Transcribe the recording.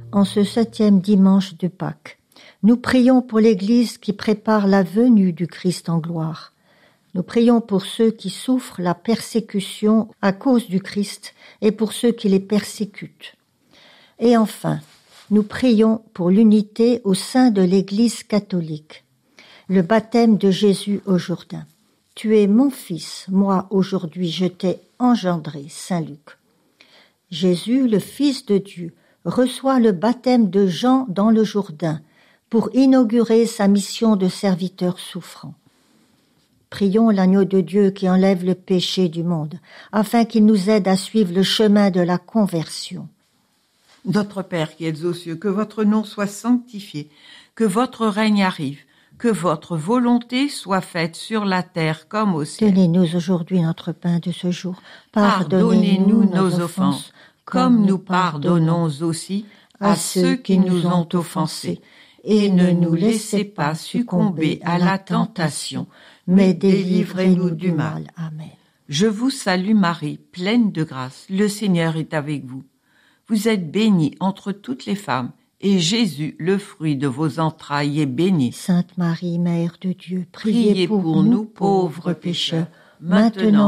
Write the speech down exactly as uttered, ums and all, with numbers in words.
En ce septième dimanche de Pâques, nous prions pour l'Église qui prépare la venue du Christ en gloire. Nous prions pour ceux qui souffrent la persécution à cause du Christ et pour ceux qui les persécutent. Et enfin, nous prions pour l'unité au sein de l'Église catholique. Le baptême de Jésus au Jourdain. Tu es mon fils, moi aujourd'hui je t'ai engendré, Saint Luc. Jésus, le Fils de Dieu, reçoit le baptême de Jean dans le Jourdain pour inaugurer sa mission de serviteur souffrant. Prions l'agneau de Dieu qui enlève le péché du monde, afin qu'il nous aide à suivre le chemin de la conversion. Notre Père qui êtes aux cieux, que votre nom soit sanctifié, que votre règne arrive, que votre volonté soit faite sur la terre comme au ciel. Donnez-nous aujourd'hui notre pain de ce jour. Pardonnez-nous nos offenses, comme nous pardonnons aussi à ceux qui nous ont offensés. Et ne nous laissez pas succomber à la tentation, mais délivrez-nous du mal. Amen. Je vous salue Marie, pleine de grâce, le Seigneur est avec vous. Vous êtes bénie entre toutes les femmes, et Jésus, le fruit de vos entrailles, est béni. Sainte Marie, Mère de Dieu, priez, priez pour, pour nous pauvres pécheurs, maintenant